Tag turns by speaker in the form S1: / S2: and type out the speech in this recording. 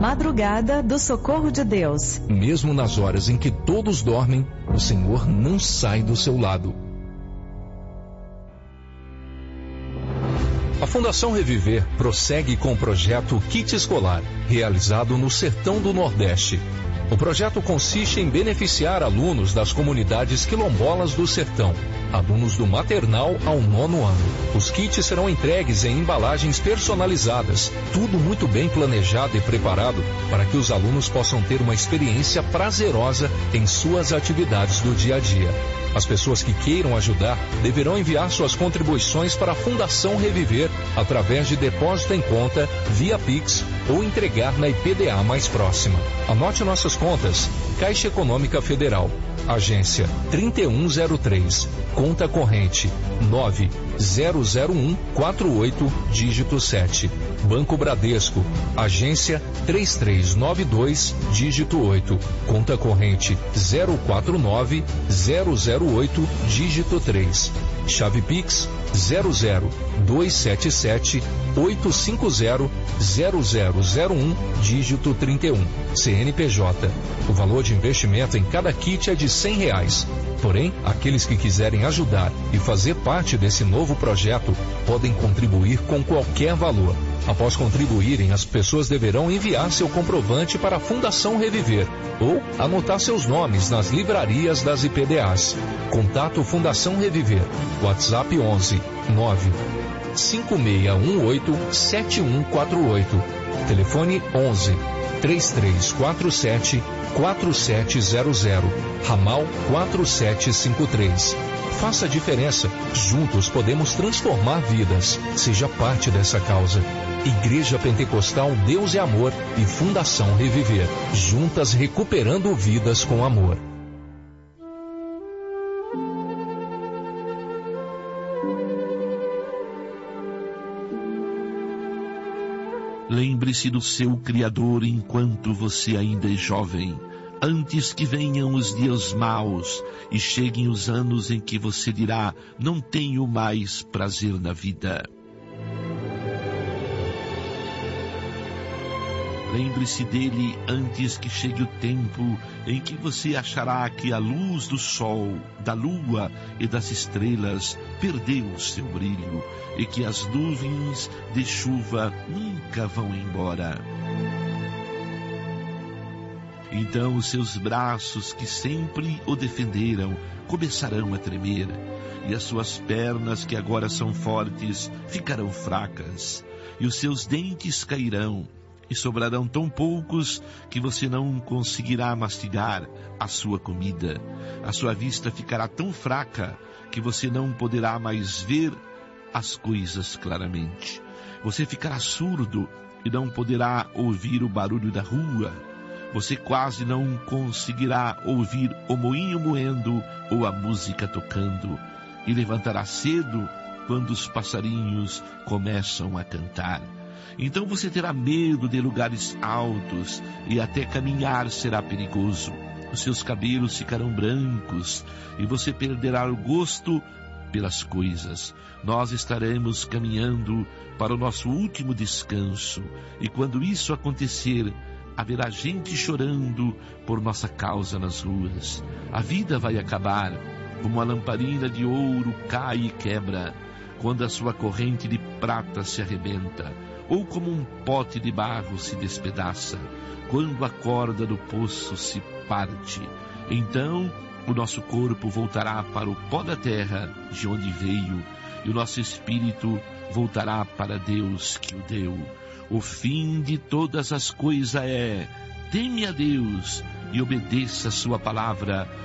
S1: Madrugada do Socorro de Deus.
S2: Mesmo nas horas em que todos dormem, o Senhor não sai do seu lado. A Fundação Reviver prossegue com o projeto Kit Escolar, realizado no Sertão do Nordeste. O projeto consiste em beneficiar alunos das comunidades quilombolas do sertão, alunos do maternal ao 9º ano. Os kits serão entregues em embalagens personalizadas, tudo muito bem planejado e preparado para que os alunos possam ter uma experiência prazerosa em suas atividades do dia a dia. As pessoas que queiram ajudar deverão enviar suas contribuições para a Fundação Reviver através de depósito em conta, via Pix ou entregar na IPDA mais próxima. Anote nossas contas: Caixa Econômica Federal, agência 3103, conta corrente 900148, dígito 7. Banco Bradesco, agência 3392, dígito 8, conta corrente 049008, dígito 3. Chave Pix 00277-850-0001, dígito 31. CNPJ. O valor de investimento em cada kit é de R$100. Porém, aqueles que quiserem ajudar e fazer parte desse novo projeto podem contribuir com qualquer valor. Após contribuírem, as pessoas deverão enviar seu comprovante para a Fundação Reviver ou anotar seus nomes nas livrarias das IPDAs. Contato Fundação Reviver. WhatsApp 11 9 5618 7148. Telefone 11 3347 4700, ramal 4753. Faça a diferença. Juntos podemos transformar vidas. Seja parte dessa causa. Igreja Pentecostal Deus é Amor e Fundação Reviver. Juntas recuperando vidas com amor.
S3: Lembre-se do seu Criador enquanto você ainda é jovem, antes que venham os dias maus e cheguem os anos em que você dirá: não tenho mais prazer na vida. Lembre-se dele antes que chegue o tempo em que você achará que a luz do sol, da lua e das estrelas perdeu o seu brilho e que as nuvens de chuva nunca vão embora. Então os seus braços que sempre o defenderam começarão a tremer e as suas pernas que agora são fortes ficarão fracas e os seus dentes cairão. E sobrarão tão poucos que você não conseguirá mastigar a sua comida. A sua vista ficará tão fraca que você não poderá mais ver as coisas claramente. Você ficará surdo e não poderá ouvir o barulho da rua. Você quase não conseguirá ouvir o moinho moendo ou a música tocando. E levantará cedo quando os passarinhos começam a cantar. Então você terá medo de lugares altos e até caminhar será perigoso. Os seus cabelos ficarão brancos e você perderá o gosto pelas coisas. Nós estaremos caminhando para o nosso último descanso e quando isso acontecer, haverá gente chorando por nossa causa nas ruas. A vida vai acabar, como a lamparina de ouro cai e quebra, quando a sua corrente de prata se arrebenta, ou como um pote de barro se despedaça, quando a corda do poço se parte. Então o nosso corpo voltará para o pó da terra de onde veio, e o nosso espírito voltará para Deus que o deu. O fim de todas as coisas é: teme a Deus e obedeça a sua palavra,